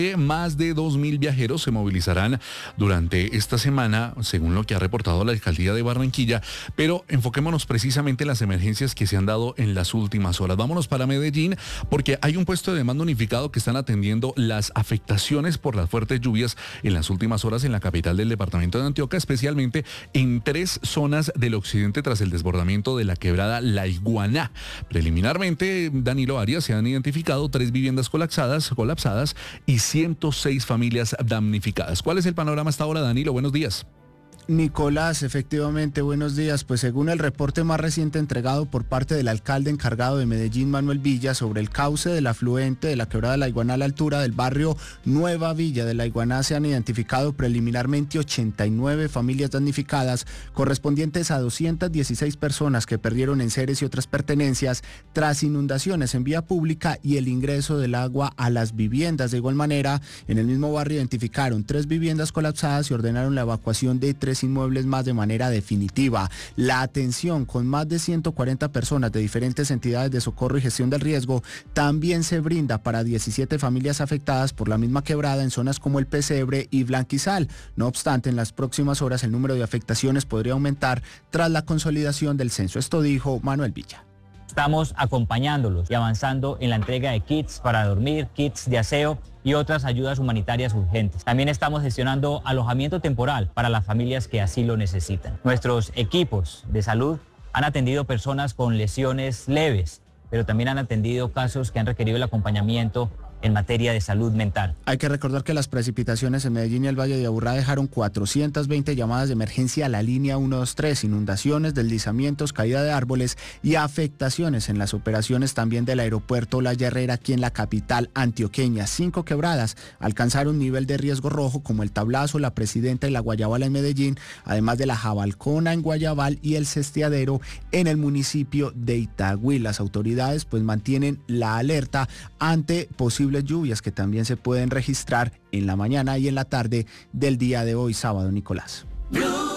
Más de 2.000 viajeros se movilizarán durante esta semana, según lo que ha reportado la alcaldía de Barranquilla, pero enfoquémonos precisamente en las emergencias que se han dado en las últimas horas. Vámonos para Medellín, porque hay un puesto de mando unificado que están atendiendo las afectaciones por las fuertes lluvias en las últimas horas en la capital del departamento de Antioquia, especialmente en 3 zonas del occidente tras el desbordamiento de la quebrada La Iguaná. Preliminarmente, Danilo Arias, se han identificado 3 viviendas colapsadas y 106 familias damnificadas. ¿Cuál es el panorama hasta ahora, Danilo? Buenos días. Nicolás, efectivamente, buenos días. Pues según el reporte más reciente entregado por parte del alcalde encargado de Medellín, Manuel Villa, sobre el cauce del afluente de la quebrada de La Iguaná a la altura del barrio Nueva Villa de La Iguaná, se han identificado preliminarmente 89 familias damnificadas, correspondientes a 216 personas que perdieron enseres y otras pertenencias tras inundaciones en vía pública y el ingreso del agua a las viviendas. De igual manera, en el mismo barrio identificaron 3 viviendas colapsadas y ordenaron la evacuación de 3 inmuebles más de manera definitiva. La atención con más de 140 personas de diferentes entidades de socorro y gestión del riesgo también se brinda para 17 familias afectadas por la misma quebrada en zonas como El Pesebre y Blanquizal. No obstante, en las próximas horas el número de afectaciones podría aumentar tras la consolidación del censo. Esto dijo Manuel Villa. Estamos acompañándolos y avanzando en la entrega de kits para dormir, kits de aseo y otras ayudas humanitarias urgentes. También estamos gestionando alojamiento temporal para las familias que así lo necesitan. Nuestros equipos de salud han atendido personas con lesiones leves, pero también han atendido casos que han requerido el acompañamiento en materia de salud mental. Hay que recordar que las precipitaciones en Medellín y el Valle de Aburrá dejaron 420 llamadas de emergencia a la línea 123, inundaciones, deslizamientos, caída de árboles y afectaciones en las operaciones también del aeropuerto La Herrera aquí en la capital antioqueña. 5 quebradas alcanzaron nivel de riesgo rojo como el Tablazo, la Presidenta y la Guayabal en Medellín, además de la Jabalcona en Guayabal y el Cesteadero en el municipio de Itagüí. Las autoridades pues mantienen la alerta ante posibles lluvias que también se pueden registrar en la mañana y en la tarde del día de hoy, sábado, Nicolás.